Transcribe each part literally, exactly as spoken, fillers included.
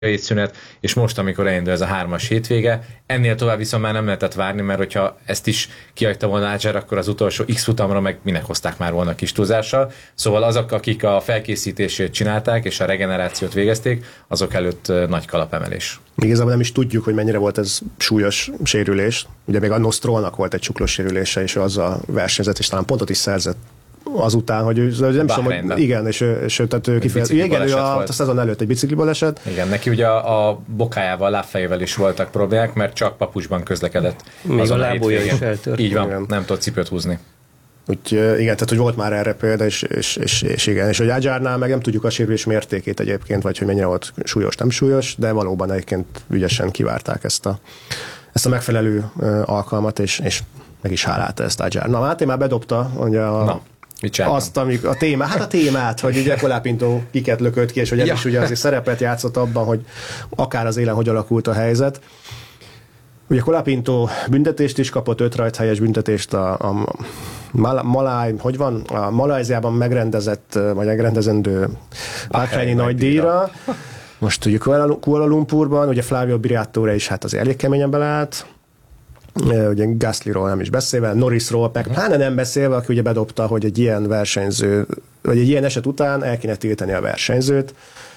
szünet, és most, amikor elindul ez a hármas hétvége, ennél tovább viszont már nem lehetett várni, mert hogyha ezt is kihagyta volna Adjar, akkor az utolsó X futamra meg minek hozták már volna kis túlzással. Szóval azok, akik a felkészítését csinálták, és a regenerációt végezték, azok előtt nagy kalapemelés. Igazából nem is tudjuk, hogy mennyire volt ez súlyos sérülés. Ugye még a Nostrolnak volt egy csuklós sérülése, és az a versenyzet, és talán pontot is szerzett azután, hogy ő, nem tudom, hogy igen, és, és tehát ő kifejezett. Igen, ő a, a szezon előtt egy bicikliból esett. Igen, neki ugye a, a bokájával, lábfejével is voltak problémák, mert csak papucsban közlekedett. Még a lábúja is eltört. Így van, igen. Nem tudott cipőt húzni. Úgy, igen, tehát hogy volt már erre példa, és, és, és, és igen, és hogy Adjarnál meg nem tudjuk a sérülés mértékét egyébként, vagy hogy mennyire volt súlyos, nem súlyos, de valóban egyébként ügyesen kivárták ezt a, ezt a megfelelő alkalmat, és, és meg is hálálta ezt Adjar. Na, Máté már bedobta, hogy a Na. Azt, amik, a témát, hát a témát, hogy ugye Colapinto kiket lökött ki, és hogy ez ja. is ugye azért szerepet játszott abban, hogy akár az élen hogy alakult a helyzet. Ugye Colapinto büntetést is kapott, öt rajthelyes büntetést a, a Mal- Maláj, hogy van? A Malajziában megrendezett, vagy megrendezendő Bahreini nagy díjra. Most ugye Kuala Lumpurban, ugye Flavio Briatore is hát az elég keményen beleállt. Ugye Gaslyról nem is beszélve, Norrisról meg pláne nem beszélve, aki ugye bedobta, hogy egy ilyen versenyző, vagy egy ilyen eset után el kéne tiltani a versenyzőt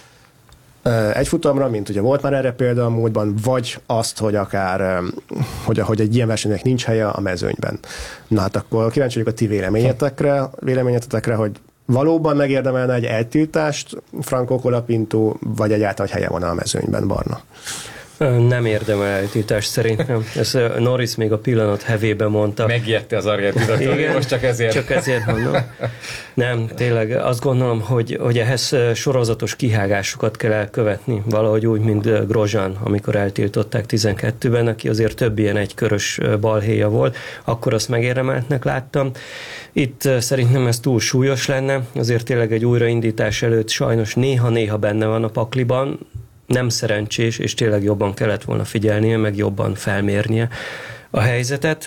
egy futamra, mint ugye volt már erre példa a múltban, vagy azt, hogy akár hogy, hogy egy ilyen versenynek nincs helye a mezőnyben. Na hát akkor kíváncsi vagyok a ti véleményetekre, véleményetekre, hogy valóban megérdemelne egy eltiltást Franco Colapinto, vagy egyáltalán, hogy helye van a mezőnyben, Barna? Nem érdemel eltiltást szerintem. Ezt Norris még a pillanat hevében mondta. Megijedte az argentinot, most csak ezért. Csak ezért mondom. Nem, tényleg azt gondolom, hogy, hogy ehhez sorozatos kihágásokat kell elkövetni. Valahogy úgy, mint Grosjean, amikor eltiltották tizenkettőben, aki azért több ilyen egykörös balhéja volt, akkor azt megérdemeltnek láttam. Itt szerintem ez túl súlyos lenne, azért tényleg egy újraindítás előtt sajnos néha-néha benne van a pakliban, nem szerencsés, és tényleg jobban kellett volna figyelnie, meg jobban felmérnie a helyzetet.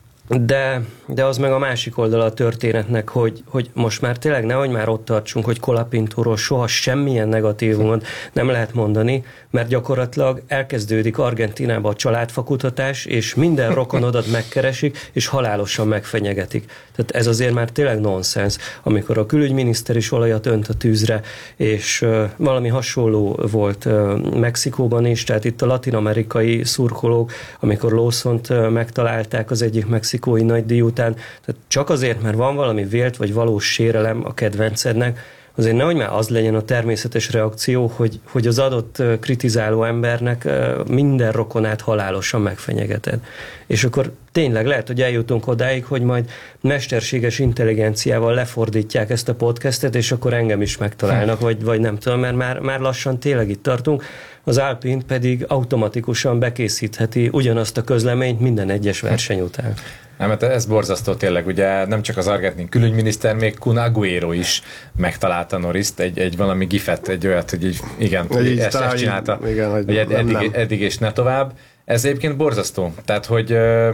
De, de az meg a másik oldala a történetnek, hogy, hogy most már tényleg nehogy már ott tartsunk, hogy Colapintóról soha semmilyen negatívumot nem lehet mondani, mert gyakorlatilag elkezdődik Argentínában a családfakutatás, és minden rokonodat megkeresik, és halálosan megfenyegetik. Tehát ez azért már tényleg nonsens, amikor a külügyminiszter is olajat önt a tűzre, és uh, valami hasonló volt uh, Mexikóban is, tehát itt a latin-amerikai szurkolók, amikor Lawsont uh, megtalálták az egyik mexikói nagydíj után, tehát csak azért, mert van valami vélt vagy valós sérelem a kedvencednek, azért nehogy már az legyen a természetes reakció, hogy, hogy az adott kritizáló embernek minden rokonát halálosan megfenyegeted. És akkor tényleg lehet, hogy eljutunk odáig, hogy majd mesterséges intelligenciával lefordítják ezt a podcastet, és akkor engem is megtalálnak, vagy, vagy nem tudom, mert már, már lassan tényleg itt tartunk. Az Alpine pedig automatikusan bekészítheti ugyanazt a közleményt minden egyes verseny után. Nem, mert ez borzasztó tényleg, ugye nem csak az argentin külügyminiszter, még Kun Agüero is megtalálta Norrist, egy, egy valami gifet, egy olyat, hogy így, igen, így ezt, ezt csinálta, igen, hogy hogy ed, eddig, nem. eddig és ne tovább. Ez egyébként borzasztó. Tehát, hogy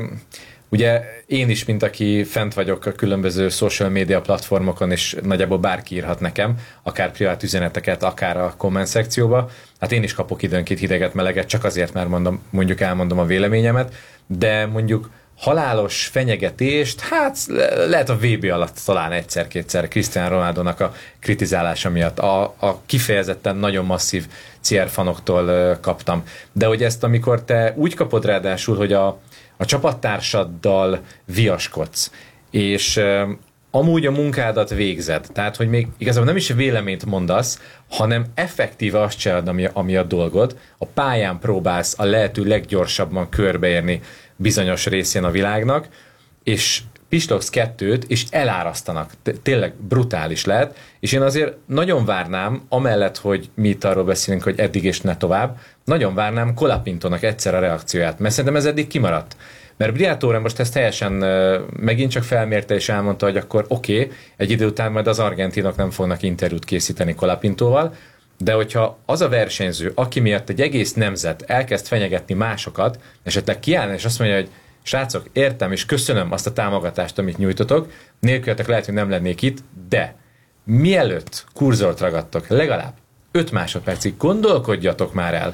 ugye én is, mint aki fent vagyok a különböző social media platformokon, és nagyjából bárki írhat nekem, akár privát üzeneteket, akár a komment szekcióba, hát én is kapok időnként hideget, meleget, csak azért, mert mondom, mondjuk elmondom a véleményemet, de mondjuk halálos fenyegetést, hát lehet a vé bé alatt talán egyszer-kétszer Cristiano Ronaldónak a kritizálása miatt, a, a kifejezetten nagyon masszív cé er fanoktól kaptam. De hogy ezt, amikor te úgy kapod ráadásul, hogy a, a csapattársaddal viaskodsz, és amúgy a munkádat végzed, tehát hogy még igazából nem is véleményt mondasz, hanem effektíve azt csinálod, ami, ami a dolgod, a pályán próbálsz a lehető leggyorsabban körbeérni bizonyos részén a világnak, és pislogsz kettőt, és elárasztanak. Tényleg brutális lehet, és én azért nagyon várnám, amellett, hogy mi itt arról beszélünk, hogy eddig és ne tovább, nagyon várnám Colapintónak egyszer a reakcióját, mert szerintem ez eddig kimaradt. Mert Briatore most ezt teljesen megint csak felmérte, és elmondta, hogy akkor oké, okay, egy idő után majd az argentinok nem fognak interjút készíteni Colapintóval, de hogyha az a versenyző, aki miatt egy egész nemzet elkezd fenyegetni másokat, esetleg kiállna, és azt mondja, hogy srácok, értem és köszönöm azt a támogatást, amit nyújtotok, nélkületek lehet, hogy nem lennék itt, de mielőtt kurzort ragadtok, legalább öt másodpercig gondolkodjatok már el,